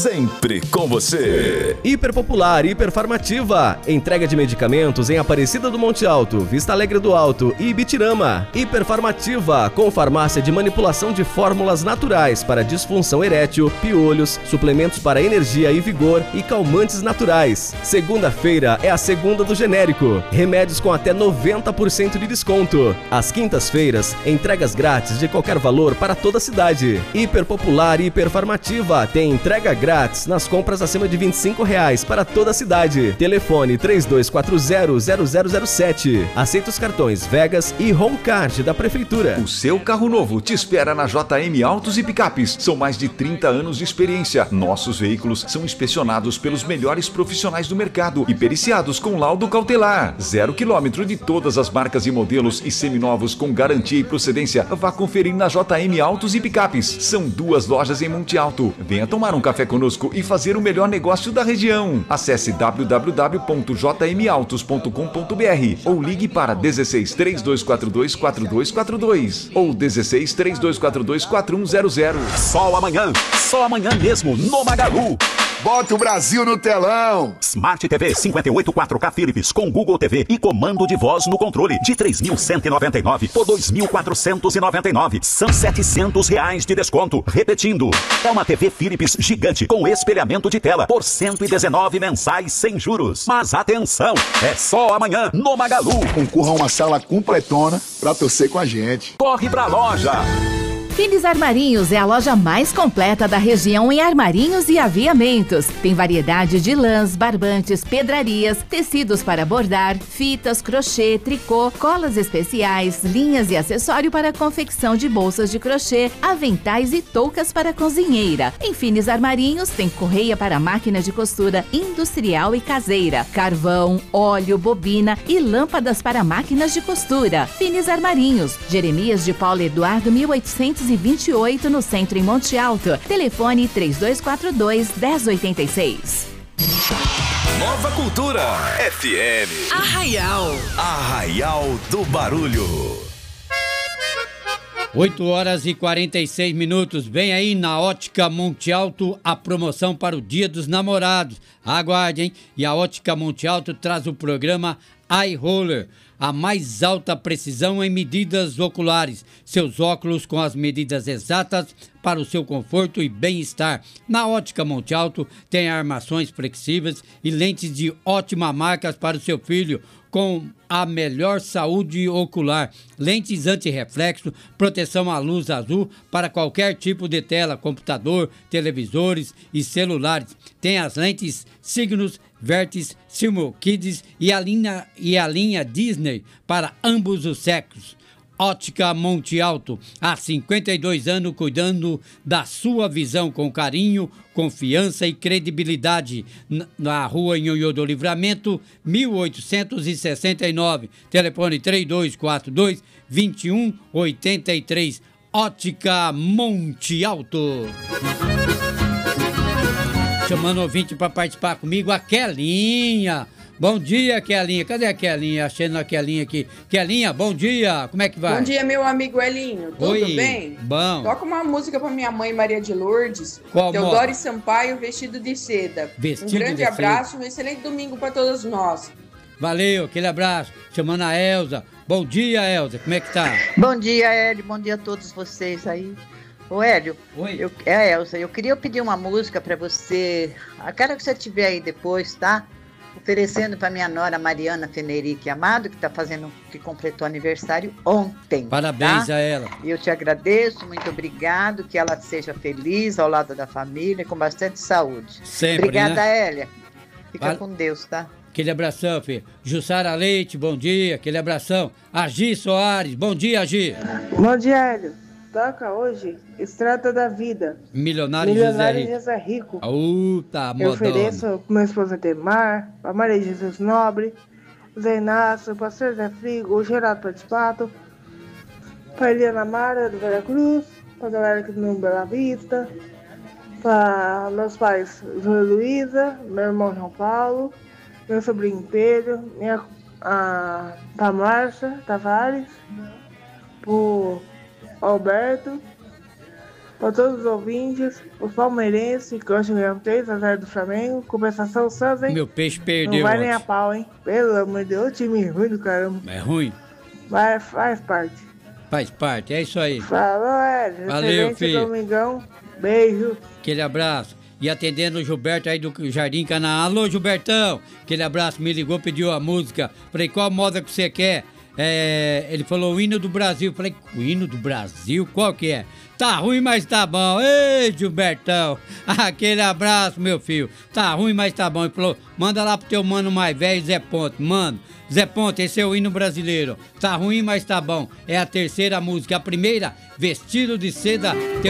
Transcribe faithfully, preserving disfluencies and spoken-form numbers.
sempre com você. Hiperpopular, Hiperfarmativa. Entrega de medicamentos em Aparecida do Monte Alto, Vista Alegre do Alto e Ibitirama. Hiperfarmativa, com farmácia de manipulação de fórmulas naturais para disfunção erétil, piolhos, suplementos para energia e vigor e calmantes naturais. Segunda-feira é a segunda do genérico. Remédios com até noventa por cento de desconto. Às quintas-feiras, entregas grátis de qualquer valor para toda a cidade. Hiperpopular e Hiperfarmativa tem entrega grátis nas compras acima de vinte e cinco reais para toda a cidade. Telefone três dois quatro zero, zero zero zero sete. Aceita os cartões Vegas e Home Card da Prefeitura. O seu carro novo te espera na J M Autos e Picapes. São mais de trinta anos de experiência. Nossos veículos são inspecionados pelos melhores profissionais do mercado e periciados com laudo cautelar. Zero quilômetro de todas as marcas e modelos e seminovos com garantia e procedência. Vá conferir na J M Autos e Picapes. São duas lojas em Monte Alto. Venha tomar um café conosco e fazer o melhor negócio da região. Acesse w w w ponto j m autos ponto com ponto b r ou ligue para dezesseis, três dois quatro dois, quatro dois quatro dois ou dezesseis, três dois quatro dois, quatro um zero zero. Só amanhã, só amanhã mesmo no Magalu. Bota o Brasil no telão! Smart T V cinquenta e oito quatro K Philips com Google T V e comando de voz no controle de três mil cento e noventa e nove por dois mil quatrocentos e noventa e nove. São setecentos reais de desconto. Repetindo, é uma T V Philips gigante com espelhamento de tela por cento e dezenove mensais sem juros. Mas atenção, é só amanhã no Magalu. Concorra a uma sala completona pra torcer com a gente. Corre pra loja! Finis Armarinhos é a loja mais completa da região em armarinhos e aviamentos. Tem variedade de lãs, barbantes, pedrarias, tecidos para bordar, fitas, crochê, tricô, colas especiais, linhas e acessório para confecção de bolsas de crochê, aventais e toucas para cozinheira. Em Finis Armarinhos tem correia para máquina de costura industrial e caseira, carvão, óleo, bobina e lâmpadas para máquinas de costura. Finis Armarinhos, Jeremias de Paulo Eduardo mil oitocentos e vinte e oito no centro em Monte Alto. Telefone três dois quatro dois, um zero oito seis. Nova Cultura F M. Arraial. Arraial do Barulho. oito horas e quarenta e seis minutos. Vem aí na Ótica Monte Alto a promoção para o Dia dos Namorados. Aguarde, hein? E a Ótica Monte Alto traz o programa Eye Roller, a mais alta precisão em medidas oculares. Seus óculos com as medidas exatas para o seu conforto e bem-estar. Na Ótica Monte Alto tem armações flexíveis e lentes de ótima marca para o seu filho, com a melhor saúde ocular, lentes anti-reflexo, proteção à luz azul para qualquer tipo de tela, computador, televisores e celulares. Tem as lentes Signos, Vertis, Silmo Kids e a linha, e a linha Disney para ambos os sexos. Ótica Monte Alto, há cinquenta e dois anos cuidando da sua visão com carinho, confiança e credibilidade. Na rua Nhonhô do Livramento, mil oitocentos e sessenta e nove. Telefone três dois quatro dois, dois um oito três. Ótica Monte Alto. Chamando o ouvinte para participar comigo, a Kelinha. Bom dia, Kelinha. Cadê a Kelinha? Achando a Kelinha aqui. Kelinha, bom dia. Como é que vai? Bom dia, meu amigo Elinho. Tudo Oi, bem? Bom. Toca uma música para minha mãe, Maria de Lourdes. Qual Teodoro moda? Sampaio, Vestido de Seda. Vestido um grande de abraço, um excelente domingo para todos nós. Valeu, aquele abraço. Chamando a Elza. Bom dia, Elza. Como é que tá? Bom dia, Hélio. Bom dia a todos vocês aí. Ô, Hélio, Oi. Eu, é a Elza. Eu queria pedir uma música para você. A cara que você tiver aí depois, tá? Oferecendo para minha nora Mariana Fenerique Amado, que tá fazendo, que completou aniversário ontem. Parabéns tá? a ela. E eu te agradeço, muito obrigado, que ela seja feliz ao lado da família, com bastante saúde. Sempre, Obrigada, né? Hélia. Fica Val- com Deus, tá? Aquele abração, filho. Jussara Leite, bom dia. Aquele abração. Agi Soares, bom dia, Agi. Bom dia, Hélio. Toca hoje Estrada da Vida. Milionário, Milionário José José Rico. Uh, tá, Eu modona. ofereço para minha esposa Demar, para Maria Jesus Nobre, Zé Inácio, pastor Zé Frigo, o Geraldo Participato, para Eliana Mara do Veracruz, para a galera aqui do Bela Vista, para meus pais Júlia Luísa, meu irmão João Paulo, meu sobrinho Pedro, minha, a, para Márcia Tavares, pro Alberto, Para todos os ouvintes, os palmeirenses, que hoje ganham três a zero do Flamengo, compensação Santos, hein? Meu peixe perdeu. Não vai ontem. nem a pau, hein? Pelo amor de Deus, o time ruim do caramba. É ruim? Mas faz parte. Faz parte, é isso aí. Falou, Hélio. Valeu, Excelente filho. Domingão. Beijo. Aquele abraço. E atendendo o Gilberto aí do Jardim Canaã. Alô, Gilbertão. Aquele abraço, me ligou, pediu a música. Falei, qual moda que você quer? É, ele falou o hino do Brasil. Falei, o hino do Brasil? Qual que é? Tá ruim, mas tá bom. Ei, Gilbertão. Aquele abraço, meu filho. Tá ruim, mas tá bom. Ele falou, manda lá pro teu mano mais velho, Zé Ponte. Mano, Zé Ponte, esse é o hino brasileiro. Tá ruim, mas tá bom. É a terceira música. A primeira, Vestido de Seda.